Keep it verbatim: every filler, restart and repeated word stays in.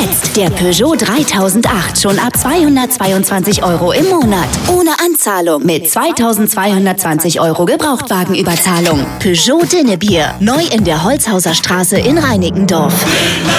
Jetzt der Peugeot dreitausendacht schon ab zweihundertzweiundzwanzig Euro im Monat. Ohne Anzahlung mit zweitausendzweihundertzwanzig Euro Gebrauchtwagenüberzahlung. Peugeot Dinnebier. Neu in der Holzhauser Straße in Reinickendorf.